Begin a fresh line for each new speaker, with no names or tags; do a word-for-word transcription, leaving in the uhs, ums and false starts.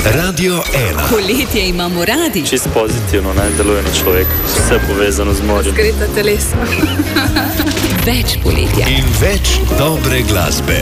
Radio ena.
Poletje imamo radi.
Čist pozitivno, ne, deluje na človek. Vse povezano z morjem.
Razgreta telesa. Več poletja.
In več dobre glasbe.